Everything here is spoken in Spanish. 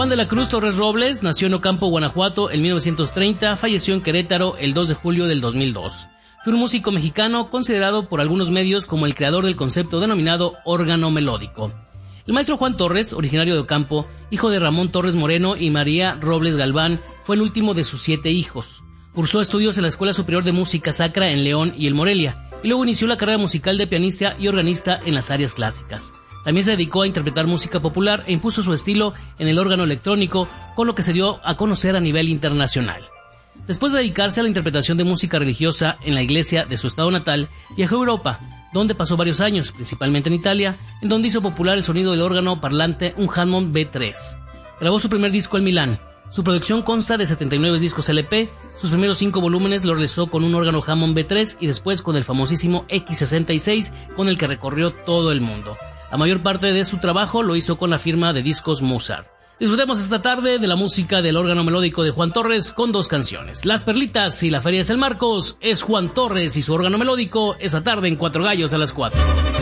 Juan de la Cruz Torres Robles nació en Ocampo, Guanajuato, en 1930, falleció en Querétaro el 2 de julio del 2002. Fue un músico mexicano considerado por algunos medios como el creador del concepto denominado órgano melódico. El maestro Juan Torres, originario de Ocampo, hijo de Ramón Torres Moreno y María Robles Galván, fue el último de sus 7 hijos. Cursó estudios en la Escuela Superior de Música Sacra en León y el Morelia, y luego inició la carrera musical de pianista y organista en las áreas clásicas. También se dedicó a interpretar música popular e impuso su estilo en el órgano electrónico, con lo que se dio a conocer a nivel internacional. Después de dedicarse a la interpretación de música religiosa en la iglesia de su estado natal, viajó a Europa, donde pasó varios años, principalmente en Italia, en donde hizo popular el sonido del órgano parlante, un Hammond B3. Grabó su primer disco en Milán. Su producción consta de 79 discos LP, sus primeros 5 volúmenes lo realizó con un órgano Hammond B3 y después con el famosísimo X66, con el que recorrió todo el mundo. La mayor parte de su trabajo lo hizo con la firma de discos Mozart. Disfrutemos esta tarde de la música del órgano melódico de Juan Torres con 2 canciones. Las Perlitas y la Feria de San Marcos. Es Juan Torres y su órgano melódico esa tarde en Cuatro Gallos a las 4.